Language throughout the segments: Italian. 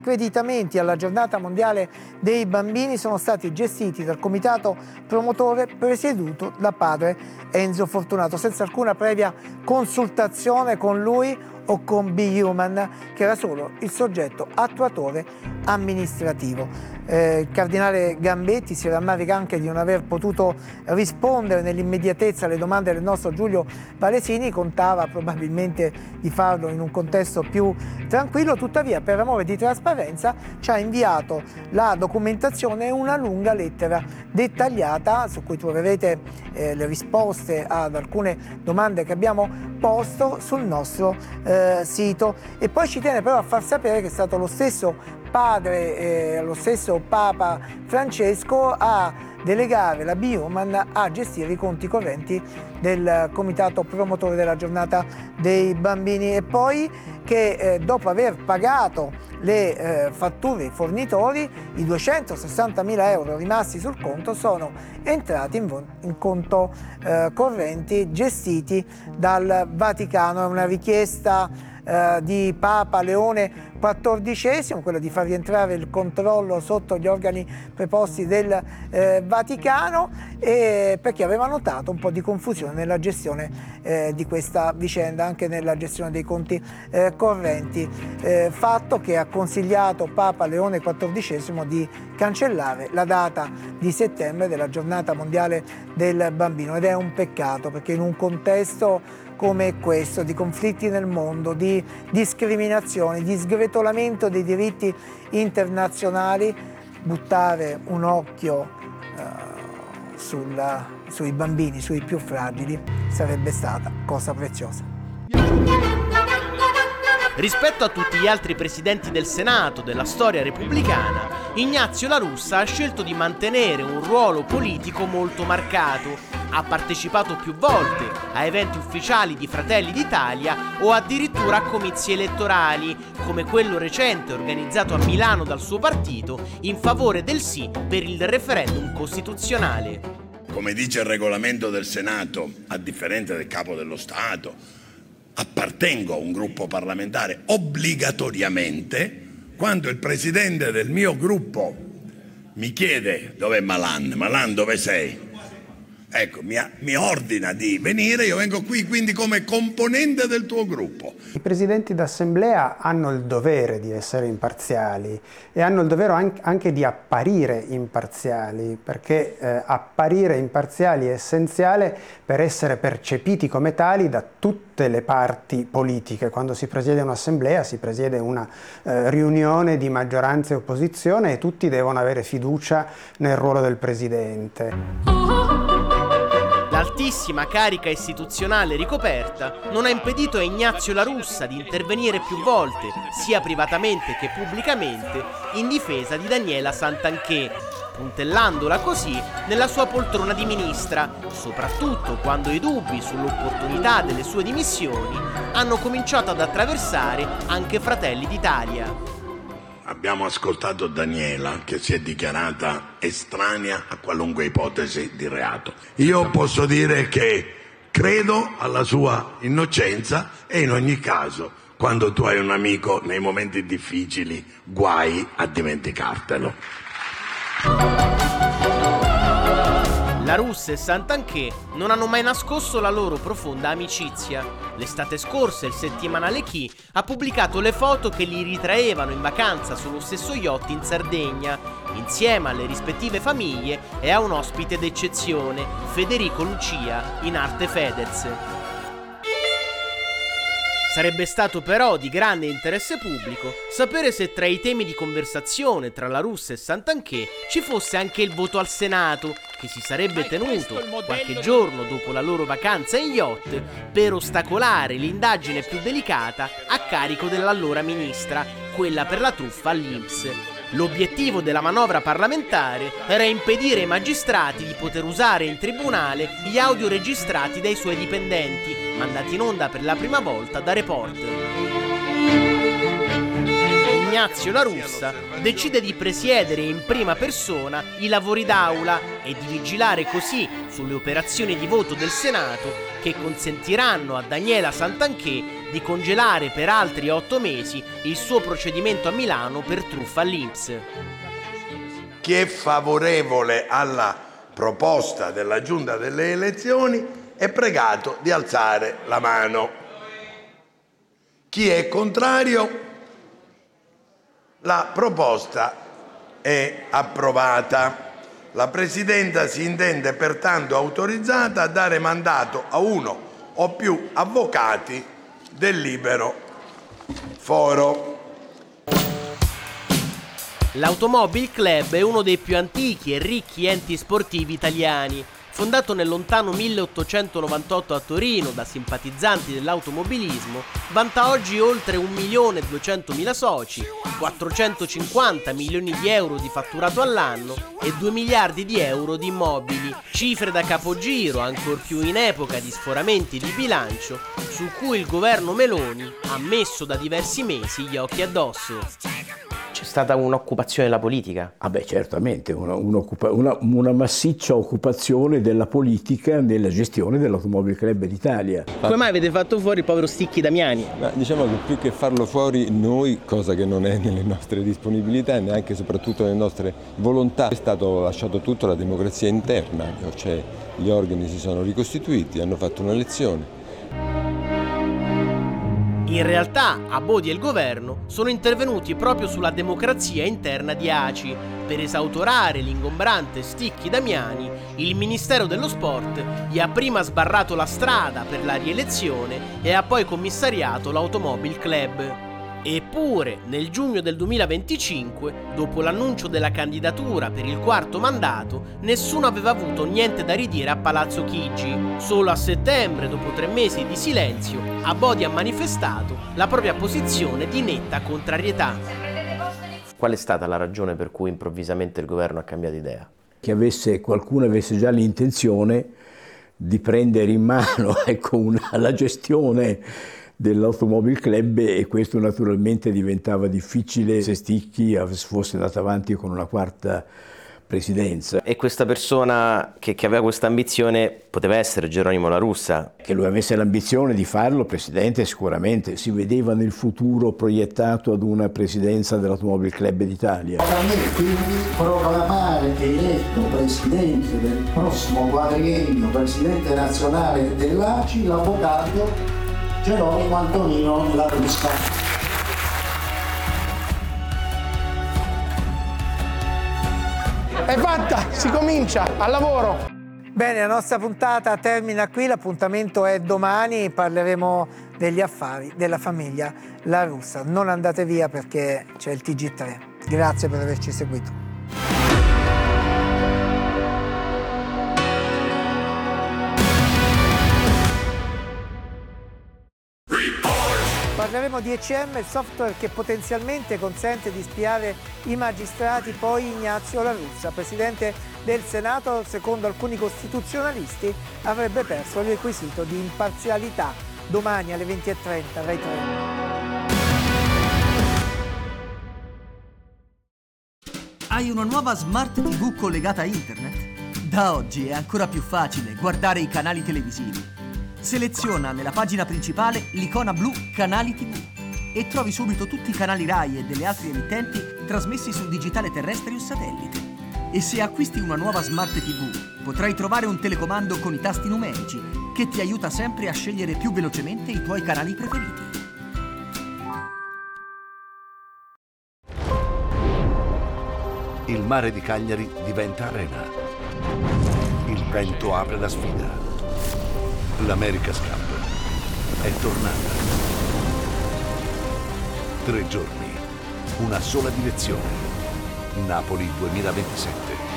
Accreditamenti alla Giornata Mondiale dei Bambini sono stati gestiti dal comitato promotore presieduto da padre Enzo Fortunato, senza alcuna previa consultazione con lui o con Be Human, che era solo il soggetto attuatore amministrativo. Il cardinale Gambetti si rammarica anche di non aver potuto rispondere nell'immediatezza alle domande del nostro Giulio Valesini, contava probabilmente di farlo in un contesto più tranquillo, tuttavia per amore di trasparenza ci ha inviato la documentazione e una lunga lettera dettagliata su cui troverete le risposte ad alcune domande che abbiamo posto sul nostro sito. E poi ci tiene però a far sapere che è stato lo stesso padre, lo stesso Papa Francesco a delegare la Be Human a gestire i conti correnti del comitato promotore della Giornata dei Bambini, e poi che dopo aver pagato le fatture ai fornitori, i 260.000 euro rimasti sul conto sono entrati in conto correnti gestiti dal Vaticano. È una richiesta di Papa Leone XIV, quella di far rientrare il controllo sotto gli organi preposti del Vaticano, perché aveva notato un po' di confusione nella gestione di questa vicenda, anche nella gestione dei conti correnti, fatto che ha consigliato Papa Leone XIV di cancellare la data di settembre della Giornata Mondiale del Bambino, ed è un peccato, perché in un contesto come questo, di conflitti nel mondo, di discriminazione, di sgretolamento dei diritti internazionali, buttare un occhio sui bambini, sui più fragili, sarebbe stata cosa preziosa. Rispetto a tutti gli altri presidenti del Senato della storia repubblicana, Ignazio La Russa ha scelto di mantenere un ruolo politico molto marcato. Ha partecipato più volte a eventi ufficiali di Fratelli d'Italia o addirittura a comizi elettorali, come quello recente organizzato a Milano dal suo partito in favore del sì per il referendum costituzionale. Come dice il regolamento del Senato, a differenza del Capo dello Stato, appartengo a un gruppo parlamentare obbligatoriamente. Quando il presidente del mio gruppo mi chiede dov'è Malan, Malan dove sei? Ecco, mi ordina di venire, io vengo qui quindi come componente del tuo gruppo. I presidenti d'assemblea hanno il dovere di essere imparziali e hanno il dovere anche di apparire imparziali, perché apparire imparziali è essenziale per essere percepiti come tali da tutte le parti politiche. Quando si presiede un'assemblea, si presiede una riunione di maggioranza e opposizione, e tutti devono avere fiducia nel ruolo del presidente. L'altissima carica istituzionale ricoperta non ha impedito a Ignazio La Russa di intervenire più volte, sia privatamente che pubblicamente, in difesa di Daniela Santanchè, puntellandola così nella sua poltrona di ministra, soprattutto quando i dubbi sull'opportunità delle sue dimissioni hanno cominciato ad attraversare anche Fratelli d'Italia. Abbiamo ascoltato Daniela, che si è dichiarata estranea a qualunque ipotesi di reato. Io posso dire che credo alla sua innocenza, e in ogni caso, quando tu hai un amico nei momenti difficili, guai a dimenticartelo. La Russa e Santanchè non hanno mai nascosto la loro profonda amicizia. L'estate scorsa il settimanale Chi ha pubblicato le foto che li ritraevano in vacanza sullo stesso yacht in Sardegna, insieme alle rispettive famiglie e a un ospite d'eccezione, Federico Lucia, in arte Fedez. Sarebbe stato però di grande interesse pubblico sapere se tra i temi di conversazione tra La Russa e Santanchè ci fosse anche il voto al Senato, che si sarebbe tenuto qualche giorno dopo la loro vacanza in yacht per ostacolare l'indagine più delicata a carico dell'allora ministra, quella per la truffa all'INPS. L'obiettivo della manovra parlamentare era impedire ai magistrati di poter usare in tribunale gli audio registrati dai suoi dipendenti, mandati in onda per la prima volta da Reporter. Ignazio La Russa decide di presiedere in prima persona i lavori d'aula e di vigilare così sulle operazioni di voto del Senato che consentiranno a Daniela Santanchè di congelare per altri 8 mesi il suo procedimento a Milano per truffa all'INPS. Chi è favorevole alla proposta della Giunta delle elezioni è pregato di alzare la mano. Chi è contrario? La proposta è approvata. La Presidenza si intende pertanto autorizzata a dare mandato a uno o più avvocati del libero foro. L'Automobile Club è uno dei più antichi e ricchi enti sportivi italiani. Fondato nel lontano 1898 a Torino da simpatizzanti dell'automobilismo, vanta oggi oltre 1.200.000 soci, 450 milioni di euro di fatturato all'anno e 2 miliardi di euro di immobili, cifre da capogiro ancor più in epoca di sforamenti di bilancio, su cui il governo Meloni ha messo da diversi mesi gli occhi addosso. C'è stata un'occupazione della politica? Ah beh, certamente, una massiccia occupazione della politica nella gestione dell'Automobile Club d'Italia. Come mai avete fatto fuori il povero Sticchi Damiani? Diciamo che più che farlo fuori noi, cosa che non è nelle nostre disponibilità e neanche soprattutto nelle nostre volontà, è stato lasciato tutto alla democrazia interna, cioè gli organi si sono ricostituiti, hanno fatto un'elezione. In realtà, Abodi e il governo sono intervenuti proprio sulla democrazia interna di ACI. Per esautorare l'ingombrante Sticchi Damiani, il Ministero dello Sport gli ha prima sbarrato la strada per la rielezione e ha poi commissariato l'Automobile Club. Eppure, nel giugno del 2025, dopo l'annuncio della candidatura per il 4º mandato, nessuno aveva avuto niente da ridire a Palazzo Chigi. Solo a settembre, dopo 3 mesi di silenzio, Abodi ha manifestato la propria posizione di netta contrarietà. Qual è stata la ragione per cui improvvisamente il governo ha cambiato idea? Che qualcuno avesse già l'intenzione di prendere in mano la gestione dell'Automobile Club, e questo naturalmente diventava difficile se Sticchi fosse andato avanti con una 4ª presidenza. E questa persona che aveva questa ambizione poteva essere Geronimo La Russa? Che lui avesse l'ambizione di farlo presidente sicuramente, si vedeva nel futuro proiettato ad una presidenza dell'Automobile Club d'Italia. A me quindi proclamare eletto presidente del prossimo quadriennio, presidente nazionale dell'ACI, l'avvocato Geronimo Antonino La Russa. È fatta, si comincia, al lavoro! Bene, la nostra puntata termina qui, l'appuntamento è domani, parleremo degli affari della famiglia La Russa. Non andate via perché c'è il TG3. Grazie per averci seguito. Parleremo di ECM, il software che potenzialmente consente di spiare i magistrati. Poi Ignazio La Russa, presidente del Senato, secondo alcuni costituzionalisti avrebbe perso il requisito di imparzialità. Domani alle 20:30, Rai 3. Hai una nuova Smart TV collegata a internet? Da oggi è ancora più facile guardare i canali televisivi. Seleziona nella pagina principale l'icona blu Canali TV e trovi subito tutti i canali Rai e delle altre emittenti trasmessi sul digitale terrestre o satellite. E se acquisti una nuova Smart TV, potrai trovare un telecomando con i tasti numerici che ti aiuta sempre a scegliere più velocemente i tuoi canali preferiti. Il mare di Cagliari diventa arena. Il vento apre la sfida. L'America's Cup è tornata. 3 giorni, una sola direzione. Napoli 2027.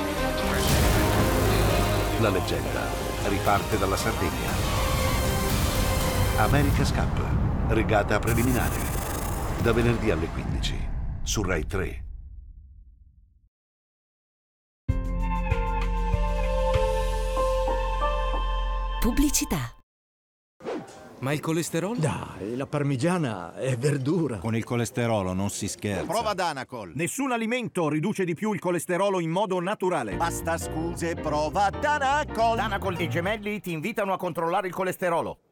La leggenda riparte dalla Sardegna. America's Cup, regata preliminare. Da venerdì alle 15 su Rai 3. Pubblicità. Ma il colesterolo? Dai, la parmigiana è verdura. Con il colesterolo non si scherza. Prova Danacol. Nessun alimento riduce di più il colesterolo in modo naturale. Basta scuse, prova Danacol. Danacol e Gemelli ti invitano a controllare il colesterolo.